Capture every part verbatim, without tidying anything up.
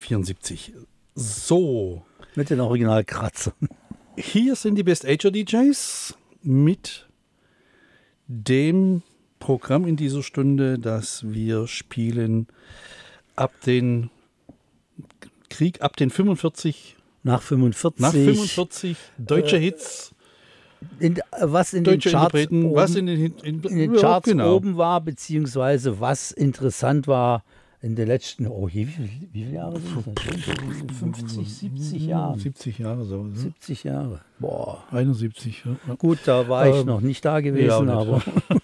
neunzehnhundertvierundsiebzig. So. Mit den Originalkratzern. Hier sind die Best Ager D Js mit dem Programm in dieser Stunde, das wir spielen ab den Krieg, ab den fünfundvierzig. Nach fünfundvierzig. Nach fünfundvierzig deutsche äh, Hits. In, was in Deutsche den Charts, oben, was in den, in, in den ja, Charts genau. oben war, beziehungsweise was interessant war in den letzten, oh, wie, wie, wie viele Jahre sind das? fünfzig, siebzig Jahre. siebzig Jahre so. Ne? siebzig Jahre. Boah. einundsiebzig. Ja. Gut, da war ich ähm, noch nicht da gewesen, ja, aber.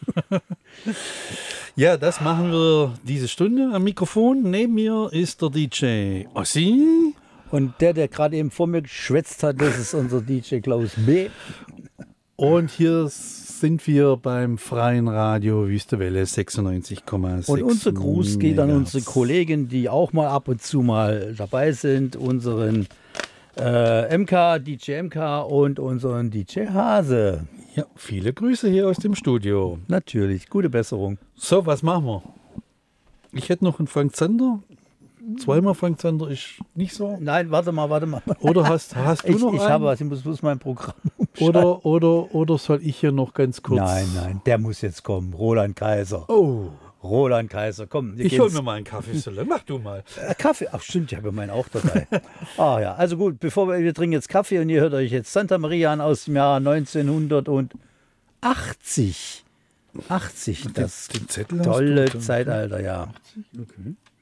Ja, das machen wir diese Stunde am Mikrofon. Neben mir ist der D J Ossi. Und der, der gerade eben vor mir geschwätzt hat, das ist unser D J Klaus B. Und hier sind wir beim Freien Radio Wüstewelle sechsundneunzig Komma sechs. Und unser Gruß geht an Megahertz. unsere Kollegen, die auch mal ab und zu mal dabei sind, unseren äh, M K, D J M K und unseren D J Hase. Ja, viele Grüße hier aus dem Studio. Natürlich, gute Besserung. So, was machen wir? Ich hätte noch einen Frank Zander. Zweimal Frank Zander ist nicht so. Nein, warte mal, warte mal. Oder hast, hast du Ich, noch ich einen? habe was, ich muss bloß mein Programm umschalten. Oder, oder, oder soll ich hier noch ganz kurz? Nein, nein, der muss jetzt kommen. Roland Kaiser. Oh, Roland Kaiser, komm. wir ich hol gehen's- mir mal einen Kaffee. Sölle. Mach du mal. Äh, Kaffee, ach stimmt, ich habe meinen auch dabei. Ah ja, also gut, bevor wir, wir trinken jetzt Kaffee und ihr hört euch jetzt Santa Maria an aus dem Jahr neunzehnhundertachtzig. achtzig, das Den Zettel hast tolle du? Zeitalter, ja. Okay.